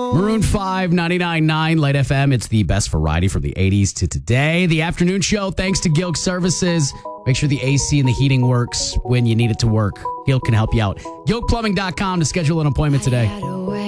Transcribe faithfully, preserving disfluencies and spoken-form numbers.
Maroon five, ninety-nine point nine, Light F M. It's the best variety from the eighties to today. The afternoon show, thanks to Gilk Services. Make sure the A C and the heating works when you need it to work. Gilk can help you out. Gilk plumbing dot com to schedule an appointment today.